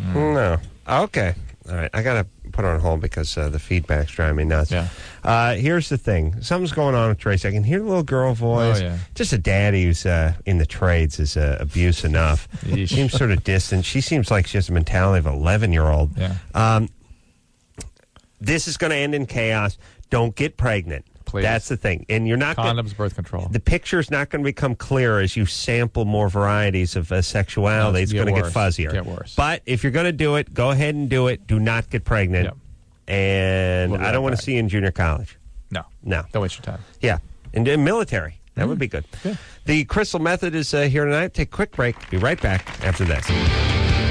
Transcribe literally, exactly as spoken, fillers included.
Mm. No. Okay. All right. I got to put on hold because uh, the feedback's driving me nuts. Yeah. Uh, here's the thing. Something's going on with Tracy. I can hear the little girl voice. Oh, yeah. Just a daddy who's uh, in the trades is uh, abuse enough. Yeesh. Seems sort of distant. She seems like she has the mentality of an eleven-year-old. Yeah. Um, this is going to end in chaos. Don't get pregnant. Please. That's the thing. And you're not Condoms, gonna, birth control. the picture's not going to become clear as you sample more varieties of uh, sexuality. No, it's it's going to get get worse. fuzzier. Get worse. But if you're going to do it, go ahead and do it. Do not get pregnant. Yep. And We'll be I don't right want to back. see you in junior college. No. No. Don't waste your time. Yeah. And in military. That would be good. Yeah. The Crystal Method is uh, here tonight. Take a quick break. Be right back after this.